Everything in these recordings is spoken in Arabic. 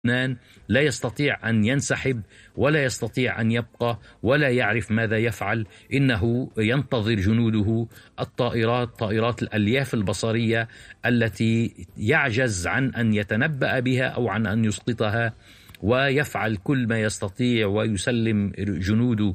لبنان لا يستطيع أن ينسحب ولا يستطيع أن يبقى ولا يعرف ماذا يفعل. إنه ينتظر جنوده طائرات الألياف البصرية التي يعجز عن أن يتنبأ بها أو عن أن يسقطها، ويفعل كل ما يستطيع ويسلم جنوده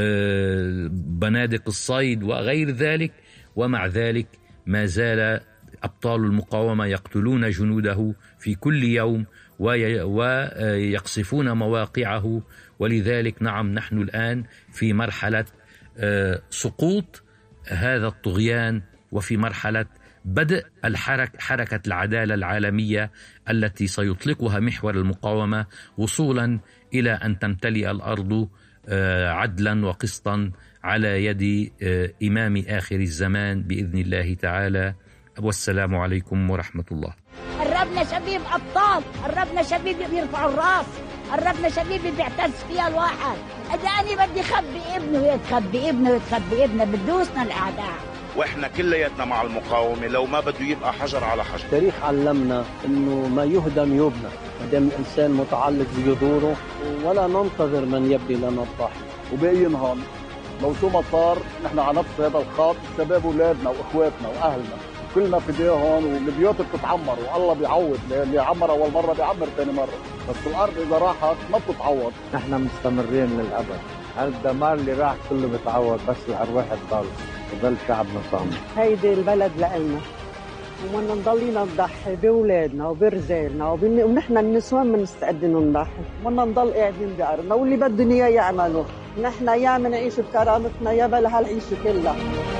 بنادق الصيد وغير ذلك. ومع ذلك ما زال أبطال المقاومة يقتلون جنوده في كل يوم ويقصفون مواقعه. ولذلك نعم، نحن الآن في مرحلة سقوط هذا الطغيان، وفي مرحلة بدء حركة العدالة العالمية التي سيطلقها محور المقاومة، وصولا إلى أن تمتلئ الأرض عدلا وقسطا على يد إمام آخر الزمان بإذن الله تعالى. والسلام عليكم ورحمة الله. قربنا شبيب أبطال، قربنا شبيب بيرفعوا الراس، قربنا شبيب بيعتز فيها الواحد. إذا أنا بدي خبي ابنه يتخبي ابنه يتخبي ابنه، بدوسنا الأعداء. واحنا كلياتنا مع المقاومة، لو ما بده يبقى حجر على حجر. التاريخ علمنا انه ما يهدم يبنى، ما دام الانسان متعلق بجذوره، ولا ننتظر من يبني لنا الضحى. وباقي نهار لو شو ما صار نحن على نفس هذا الخط، الشباب اولادنا واخواتنا واهلنا كلنا فداهم، والبيوت بتتعمر والله بيعوض، اللي عمر اول مره بيعمر ثاني مره، بس الارض اذا راحت ما بتتعوض. نحن مستمرين للابد، هالدمار اللي راح كله بتعوض، بس الارواح تضل شعبنا صامت. هيدي البلد لنا، ومنا نضلينا نضحي بأولادنا وبرجالنا ونحن النسوان بنستقدن نضحي، ومنا نضل قاعدين بأرضنا، واللي بدهم إياه يعملوا. نحن يا منعيش بكرامتنا يا بلا هالعيشة كلها.